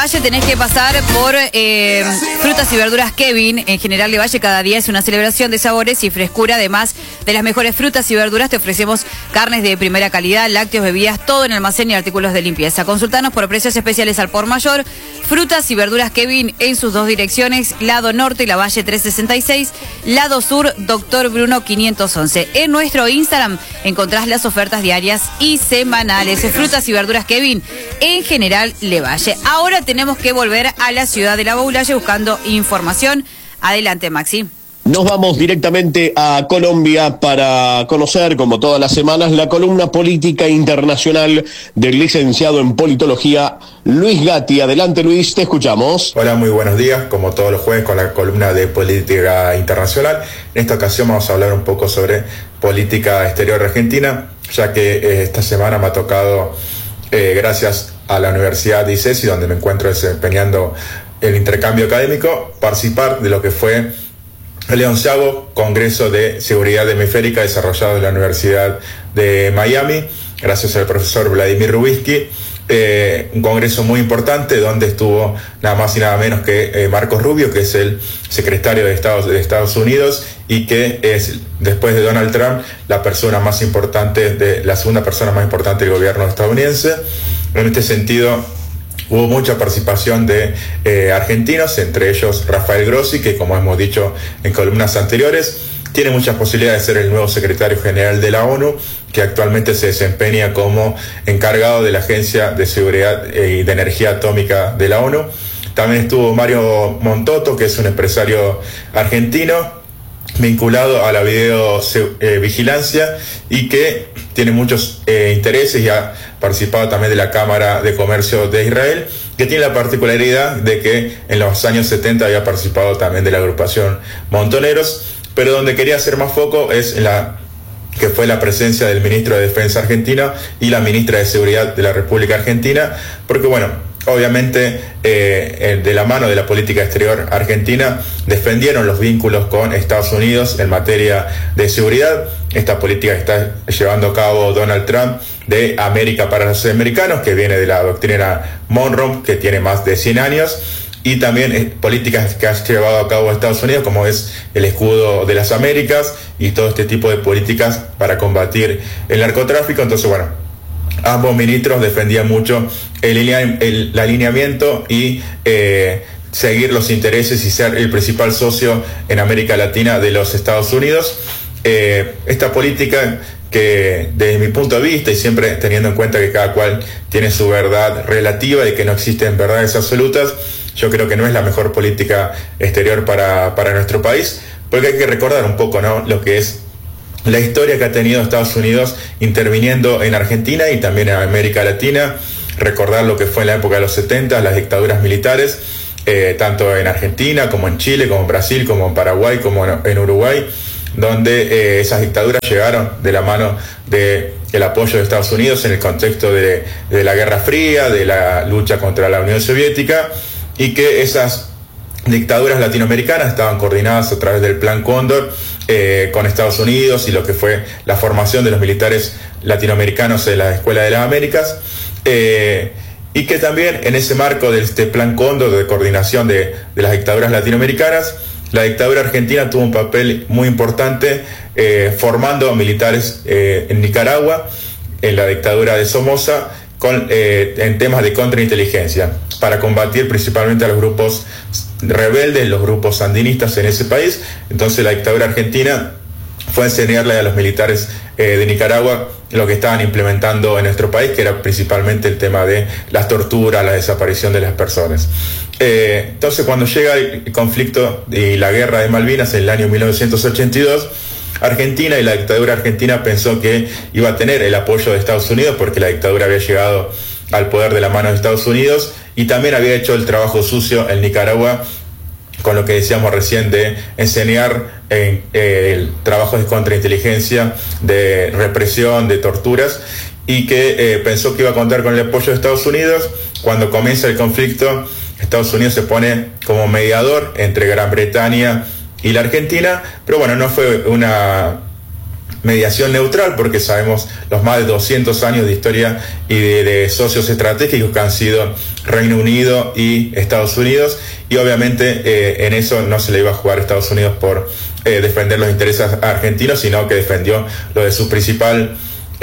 Valle tenés que pasar por Frutas y Verduras Kevin. En General Valle cada día es una celebración de sabores y frescura. Además de las mejores frutas y verduras, te ofrecemos carnes de primera calidad, lácteos, bebidas, todo en almacén y artículos de limpieza. Consultanos por precios especiales al por mayor. Frutas y Verduras Kevin en sus dos direcciones, lado norte, La Valle 366, lado sur, Doctor Bruno 511. En nuestro Instagram encontrás las ofertas diarias y semanales. Frutas y Verduras Kevin en General Valle. Ahora tenemos que volver a la ciudad de La Baulalle buscando información. Adelante, Maxi. Nos vamos directamente a Colombia para conocer, como todas las semanas, la columna política internacional del licenciado en politología Luis Gatti. Adelante, Luis, te escuchamos. Hola, muy buenos días, como todos los jueves con la columna de política internacional. En esta ocasión vamos a hablar un poco sobre política exterior argentina, ya que esta semana me ha tocado, gracias a la Universidad de ICESI, donde me encuentro desempeñando el intercambio académico, participar de lo que fue el 11º Congreso de Seguridad Hemisférica desarrollado en la Universidad de Miami, gracias al profesor Vladimir Rubisky. Un congreso muy importante donde estuvo nada más y nada menos que Marcos Rubio, que es el secretario de Estados Unidos y que es, después de Donald Trump, la segunda persona más importante del gobierno estadounidense. En este sentido, hubo mucha participación de argentinos, entre ellos Rafael Grossi, que, como hemos dicho en columnas anteriores, tiene muchas posibilidades de ser el nuevo secretario general de la ONU, que actualmente se desempeña como encargado de la Agencia de Seguridad y de Energía Atómica de la ONU. También estuvo Mario Montoto, que es un empresario argentino vinculado a la videovigilancia y que tiene muchos intereses y ha participado también de la Cámara de Comercio de Israel, que tiene la particularidad de que en los años 70 había participado también de la agrupación Montoneros, pero donde quería hacer más foco es en que fue la presencia del ministro de Defensa argentino y la ministra de Seguridad de la República Argentina, porque bueno, obviamente de la mano de la política exterior argentina defendieron los vínculos con Estados Unidos en materia de seguridad. Esta política que está llevando a cabo Donald Trump de América para los americanos, que viene de la doctrina Monroe, que tiene más de 100 años, y también políticas que ha llevado a cabo Estados Unidos, como es el escudo de las Américas y todo este tipo de políticas para combatir el narcotráfico. Entonces, bueno, ambos ministros defendían mucho el alineamiento y seguir los intereses y ser el principal socio en América Latina de los Estados Unidos. Esta política, que desde mi punto de vista, y siempre teniendo en cuenta que cada cual tiene su verdad relativa y que no existen verdades absolutas, yo creo que no es la mejor política exterior para nuestro país, porque hay que recordar un poco, ¿no?, lo que es la historia que ha tenido Estados Unidos interviniendo en Argentina y también en América Latina. Recordar lo que fue en la época de los 70, las dictaduras militares, tanto en Argentina como en Chile, como en Brasil, como en Paraguay, como en Uruguay, donde esas dictaduras llegaron de la mano del apoyo de Estados Unidos en el contexto de la Guerra Fría, de la lucha contra la Unión Soviética, y que esas dictaduras latinoamericanas estaban coordinadas a través del Plan Cóndor con Estados Unidos y lo que fue la formación de los militares latinoamericanos en la Escuela de las Américas, y que también en ese marco de este Plan Cóndor de coordinación de las dictaduras latinoamericanas, la dictadura argentina tuvo un papel muy importante formando militares en Nicaragua, en la dictadura de Somoza, en temas de contrainteligencia, para combatir principalmente a los grupos rebeldes, los grupos sandinistas en ese país. Entonces la dictadura argentina fue a enseñarle a los militares de Nicaragua lo que estaban implementando en nuestro país, que era principalmente el tema de las torturas, la desaparición de las personas. Entonces, cuando llega el conflicto y la guerra de Malvinas en el año 1982, Argentina y la dictadura argentina pensó que iba a tener el apoyo de Estados Unidos, porque la dictadura había llegado al poder de la mano de Estados Unidos y también había hecho el trabajo sucio en Nicaragua, con lo que decíamos recién de enseñar el trabajo de contrainteligencia, de represión, de torturas, y que pensó que iba a contar con el apoyo de Estados Unidos. Cuando comienza el conflicto, Estados Unidos se pone como mediador entre Gran Bretaña y la Argentina, pero bueno, no fue una mediación neutral, porque sabemos los más de 200 años de historia y de socios estratégicos que han sido Reino Unido y Estados Unidos, y obviamente en eso no se le iba a jugar a Estados Unidos por defender los intereses argentinos, sino que defendió lo de su principal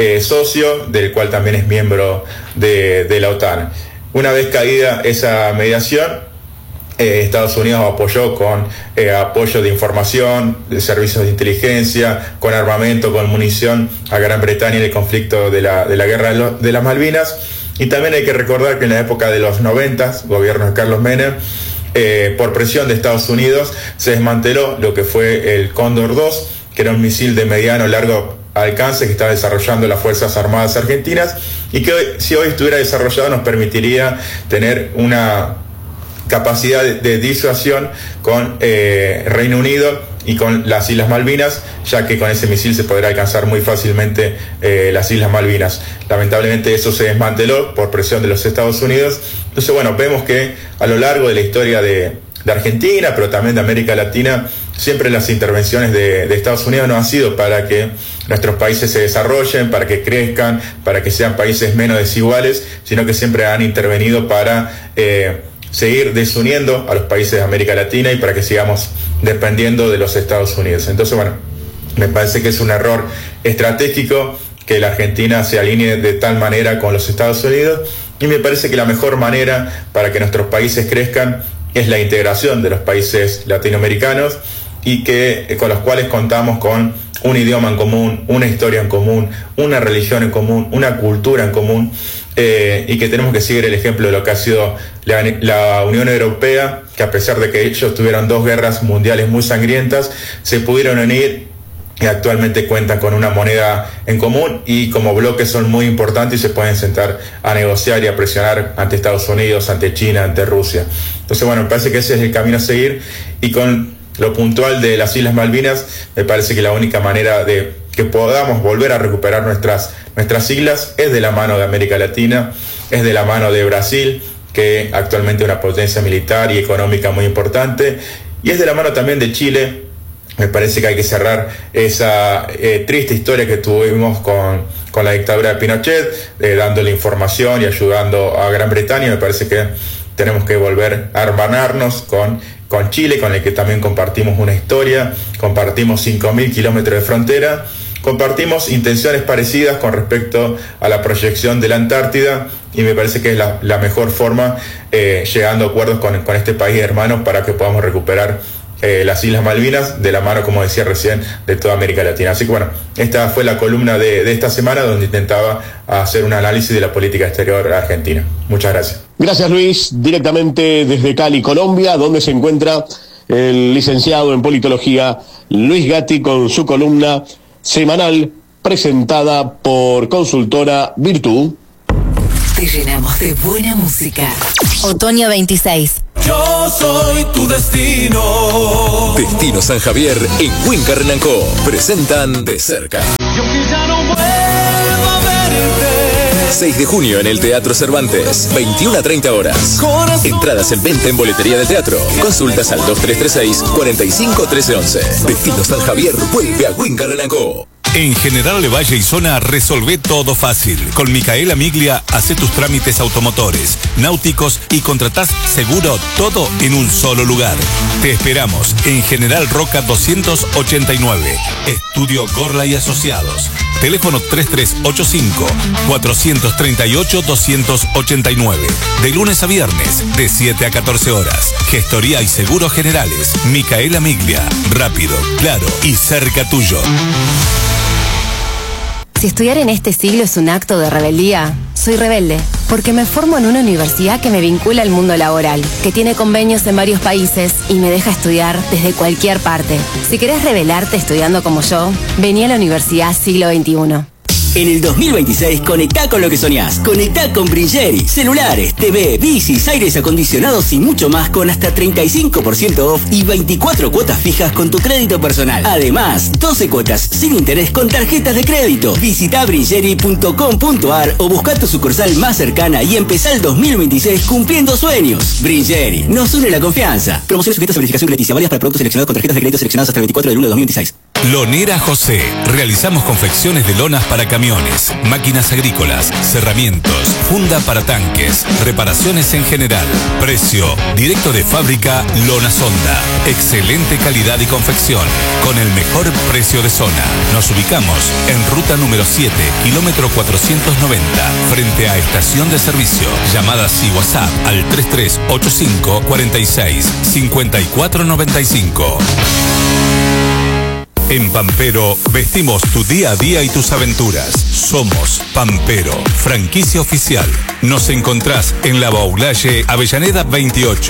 socio, del cual también es miembro de la OTAN. Una vez caída esa mediación, Estados Unidos apoyó con apoyo de información, de servicios de inteligencia, con armamento, con munición a Gran Bretaña en el conflicto de la guerra de las Malvinas. Y también hay que recordar que en la época de los 90, gobierno de Carlos Menem, por presión de Estados Unidos, se desmanteló lo que fue el Cóndor 2, que era un misil de mediano largo alcance que estaba desarrollando las Fuerzas Armadas Argentinas, y que si hoy estuviera desarrollado nos permitiría tener una capacidad de disuasión con Reino Unido y con las Islas Malvinas, ya que con ese misil se podrá alcanzar muy fácilmente las Islas Malvinas. Lamentablemente eso se desmanteló por presión de los Estados Unidos. Entonces, bueno, vemos que a lo largo de la historia de Argentina, pero también de América Latina, siempre las intervenciones de Estados Unidos no han sido para que nuestros países se desarrollen, para que crezcan, para que sean países menos desiguales, sino que siempre han intervenido para seguir desuniendo a los países de América Latina y para que sigamos dependiendo de los Estados Unidos. Entonces, bueno, me parece que es un error estratégico que la Argentina se alinee de tal manera con los Estados Unidos, y me parece que la mejor manera para que nuestros países crezcan es la integración de los países latinoamericanos, y que con los cuales contamos con un idioma en común, una historia en común, una religión en común, una cultura en común, y que tenemos que seguir el ejemplo de lo que ha sido la Unión Europea, que a pesar de que ellos tuvieron 2 guerras mundiales muy sangrientas, se pudieron unir y actualmente cuentan con una moneda en común, y como bloques son muy importantes y se pueden sentar a negociar y a presionar ante Estados Unidos, ante China, ante Rusia. Entonces, bueno, me parece que ese es el camino a seguir, y con lo puntual de las Islas Malvinas, me parece que la única manera de que podamos volver a recuperar nuestras islas es de la mano de América Latina, es de la mano de Brasil, que actualmente es una potencia militar y económica muy importante, y es de la mano también de Chile. Me parece que hay que cerrar esa triste historia que tuvimos con la dictadura de Pinochet, dándole información y ayudando a Gran Bretaña. Me parece que tenemos que volver a hermanarnos con Chile, con el que también compartimos una historia, compartimos 5.000 kilómetros de frontera, compartimos intenciones parecidas con respecto a la proyección de la Antártida, y me parece que es la mejor forma, llegando a acuerdos con este país hermano, para que podamos recuperar las Islas Malvinas de la mano, como decía recién, de toda América Latina. Así que bueno, esta fue la columna de esta semana, donde intentaba hacer un análisis de la política exterior argentina. Muchas gracias. Gracias, Luis. Directamente desde Cali, Colombia, donde se encuentra el licenciado en politología Luis Gatti con su columna semanal presentada por Consultora Virtu. Te llenamos de buena música. Otoño 26. Yo soy tu destino. Destino San Javier en Winca Renancó presentan De Cerca. Yo que ya no vuelvo a verte. 6 de junio en el Teatro Cervantes, 21 a 30 horas. Entradas en venta en boletería del teatro. Consultas al 2336 45 1311. Destino San Javier vuelve a Winca Renancó. En General Valle y Zona resolvé todo fácil. Con Micaela Miglia hacé tus trámites automotores, náuticos y contratás seguro todo en un solo lugar. Te esperamos en General Roca 289. Estudio Gorla y Asociados. Teléfono 3385-438-289. De lunes a viernes, de 7 a 14 horas. Gestoría y seguros generales. Micaela Miglia. Rápido, claro y cerca tuyo. Si estudiar en este siglo es un acto de rebeldía, soy rebelde, porque me formo en una universidad que me vincula al mundo laboral, que tiene convenios en varios países y me deja estudiar desde cualquier parte. Si querés rebelarte estudiando como yo, vení a la Universidad Siglo XXI. En el 2026, conectá con lo que soñás. Conectá con Bringeri. Celulares, TV, bicis, aires acondicionados y mucho más con hasta 35% off y 24 cuotas fijas con tu crédito personal. Además, 12 cuotas sin interés con tarjetas de crédito. Visita bringeri.com.ar o busca tu sucursal más cercana y empezá el 2026 cumpliendo sueños. Bringeri, nos une la confianza. Promociones sujetas a verificación crediticia, válidas para productos seleccionados con tarjetas de crédito seleccionadas hasta el 24 de 1 de 2026. Lonera José. Realizamos confecciones de lonas para camiones, máquinas agrícolas, cerramientos, funda para tanques, reparaciones en general. Precio directo de fábrica Lona Sonda. Excelente calidad y confección con el mejor precio de zona. Nos ubicamos en ruta número 7, kilómetro 490, frente a estación de servicio. Llamadas y WhatsApp al 3385 46 54 95. En Pampero vestimos tu día a día y tus aventuras. Somos Pampero, franquicia oficial. Nos encontrás en La Baulalle, Avellaneda 28